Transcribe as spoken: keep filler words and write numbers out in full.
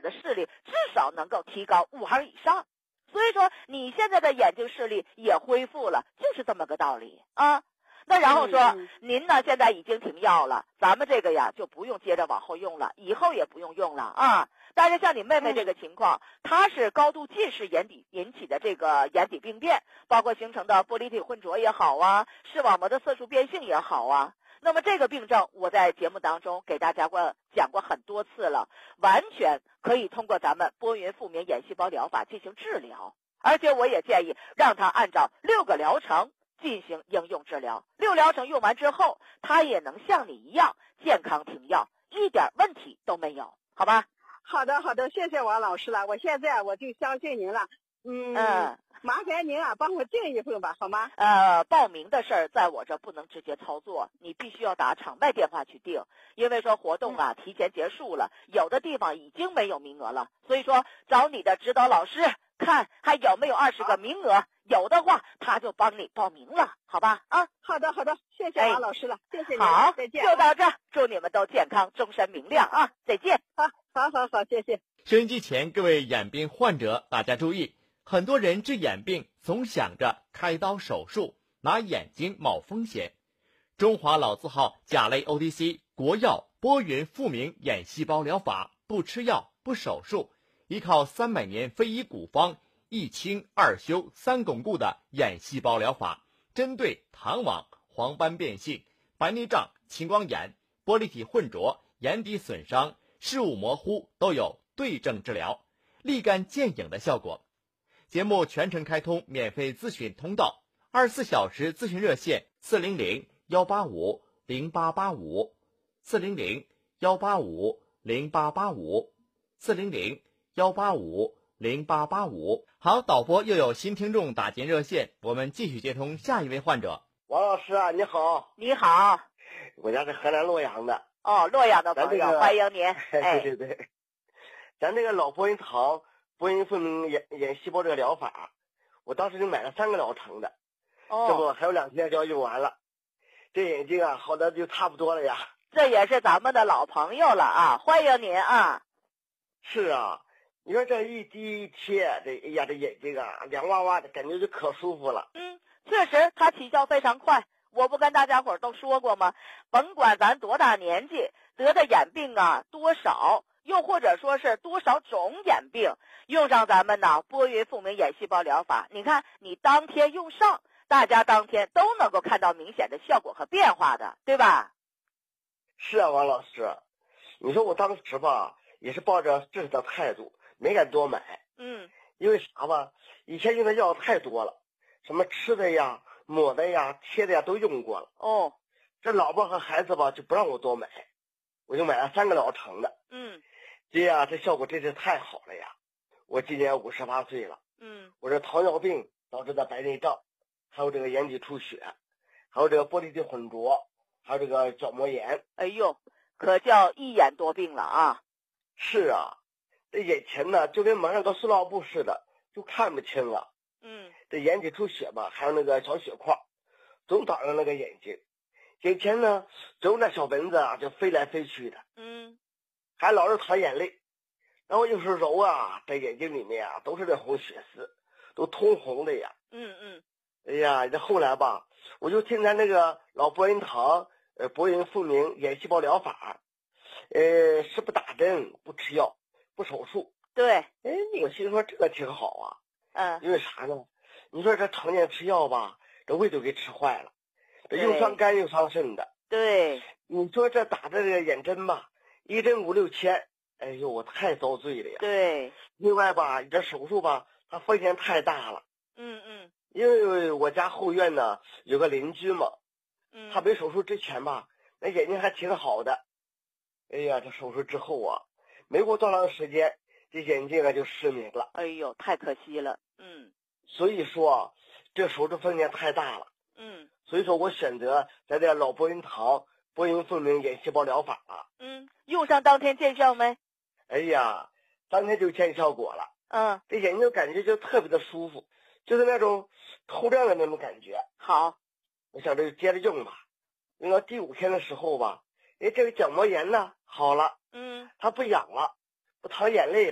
的视力至少能够提高五行以上。所以说你现在的眼睛视力也恢复了，就是这么个道理啊。那然后说、嗯、您呢现在已经停药了，咱们这个呀就不用接着往后用了，以后也不用用了啊。但是像你妹妹这个情况，她是高度近视眼底引起的这个眼底病变，包括形成的玻璃体混浊也好啊，视网膜的色素变性也好啊。那么这个病症我在节目当中给大家过讲过很多次了，完全可以通过咱们波云复明眼细胞疗法进行治疗，而且我也建议让他按照六个疗程进行应用治疗，六疗程用完之后，他也能像你一样健康停药，一点问题都没有，好吧？ 好的好的，谢谢王老师了，我现在我就相信您了。嗯嗯，麻烦您啊，帮我订一份吧，好吗？ 呃，报名的事儿在我这不能直接操作，你必须要打场外电话去订，因为说活动啊、嗯、提前结束了，有的地方已经没有名额了，所以说找你的指导老师看还有没有二十个名额，有的话他就帮你报名了，好吧？啊， 好的好的，谢谢王老师了，哎、谢谢您， 好， 再见， 就到这儿，祝你们都健康，终身明亮啊！再见。 好，好好好，谢谢。 收音机前各位眼病患者，大家注意。很多人治眼病总想着开刀手术，拿眼睛冒风险。中华老字号甲类 O T C 国药波云复明眼细胞疗法，不吃药不手术，依靠三百年非遗古方，一清二修三巩固的眼细胞疗法，针对糖网、黄斑变性、白内障、青光眼、玻璃体混浊、眼底损伤、视物模糊都有对症治疗，立竿见影的效果。节目全程开通免费咨询通道，二十四小时咨询热线四零零幺八五零八八五，四零零幺八五零八八五，四零零幺八五零八八五。好，导播又有新听众打进热线，我们继续接通下一位患者。 王老师啊，你好。 你好， 我家是河南洛阳的。 哦，洛阳的朋友，这个、欢迎您。 哎，对对对，咱这个老波云堂波云复明眼眼细胞这个疗法，我当时就买了三个疗程的， 哦， 这不还有两天就要用完了，这眼睛啊好的就差不多了呀。 这也是咱们的老朋友了啊，欢迎您啊。 是啊，你说这一滴一贴，这哎呀这眼睛啊凉哇哇的，感觉就可舒服了。 嗯，确实它起效非常快，我不跟大家伙儿都说过吗？甭管咱多大年纪，得的眼病啊多少，又或者说是多少种眼病，用上咱们的波云复明眼细胞疗法，你看你当天用上，大家当天都能够看到明显的效果和变化的，对吧？ 是啊，王老师，你说我当时吧也是抱着试试的态度，没敢多买。 嗯， 因为啥吧，以前用的药太多了，什么吃的呀、抹的呀、贴的呀都用过了。 哦， 这老婆和孩子吧就不让我多买，我就买了三个疗程的。 嗯， 这呀，这效果真是太好了呀！我今年五十八岁了。 嗯， 我这糖尿病导致的白内障，还有这个眼底出血，还有这个玻璃体混浊，还有这个角膜炎。 哎呦，可叫一眼多病了啊！ 是啊，这眼前呢就跟蒙上个塑料布似的，就看不清了。 嗯， 这眼底出血吧，还有那个小血块，总挡着那个眼睛。眼前呢总有那小蚊子啊，就飞来飞去的。 嗯， 还老是淌眼泪，然后有时候揉啊，在眼睛里面啊都是那红血丝，都通红的呀。 嗯嗯。 哎呀，这后来吧，我就听咱那个老博云堂呃博云复明眼细胞疗法，呃是不打针、不吃药、不手术。 对。 哎，我心说这个挺好啊。 嗯。 因为啥呢？你说这常年吃药吧，这胃都给吃坏了，这又伤肝又伤肾的。 对。 你说这打的这个眼针吧，一针五六千，哎呦，我太遭罪了呀。 对。 另外吧，你这手术吧，它风险太大了。 嗯嗯。 因为我家后院呢有个邻居嘛， 嗯， 他没手术之前吧，那眼睛还挺好的。哎呀，这手术之后啊，没过多长时间，这眼睛啊就失明了。 哎呦，太可惜了。嗯。 所以说，这手术风险太大了。 嗯。 所以说我选择在这老博云堂波云复明眼细胞疗法了。 嗯，用上当天见效没？ 哎呀，当天就见效果了。 嗯， 这眼睛感觉就特别的舒服，就是那种透亮的那种感觉。 好， 我想着就接着用吧。用到第五天的时候吧，哎，这个角膜炎呢好了。 嗯， 它不痒了，不淌眼泪了。